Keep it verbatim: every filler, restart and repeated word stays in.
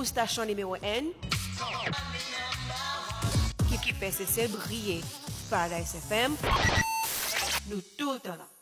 station numéro un qui, qui fait ses briller. Paradise F M, nous tout le temps là.